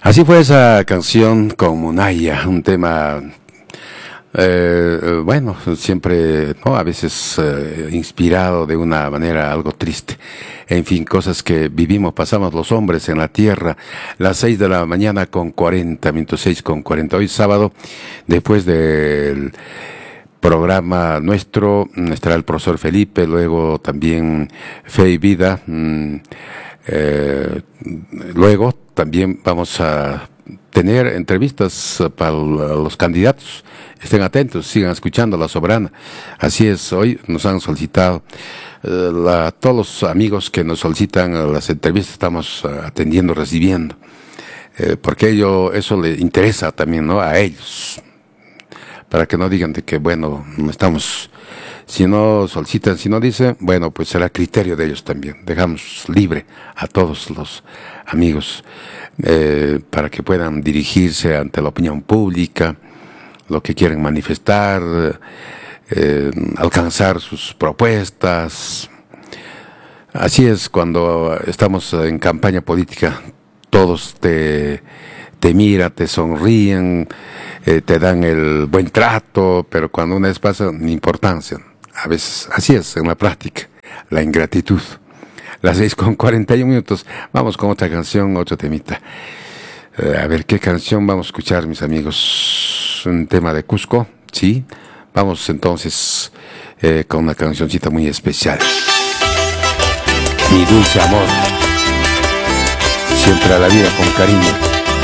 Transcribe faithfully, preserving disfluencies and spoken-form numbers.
Así fue esa canción con Munaya, un tema, eh, bueno, siempre, ¿no? A veces eh, inspirado de una manera algo triste. En fin, cosas que vivimos, pasamos los hombres en la tierra. Las seis de la mañana con cuarenta, minutos seis con cuarenta. Hoy sábado, después del programa nuestro, estará el profesor Felipe, luego también Fe y Vida. Mmm, eh, luego también vamos a tener entrevistas para los candidatos. Estén atentos, sigan escuchando La Soberana. Así es, hoy nos han solicitado, eh, la, todos los amigos que nos solicitan las entrevistas estamos uh, atendiendo, recibiendo, eh, porque ello, eso le interesa también, ¿no?, a ellos, para que no digan de que, bueno, no estamos, si no solicitan, si no dicen, bueno, pues será criterio de ellos también. Dejamos libre a todos los amigos eh, para que puedan dirigirse ante la opinión pública, lo que quieren manifestar, eh, alcanzar sus propuestas. Así es, cuando estamos en campaña política, todos te, te miran, te sonríen, eh, te dan el buen trato, pero cuando una vez pasa, ni importancia. A veces, así es en la práctica, la ingratitud. Las seis con cuarenta y un minutos, vamos con otra canción, otro temita. Eh, a ver, ¿qué canción vamos a escuchar, mis amigos? Un tema de Cusco, ¿sí? Vamos entonces eh, con una cancioncita muy especial. Mi dulce amor, siempre a la vida con cariño.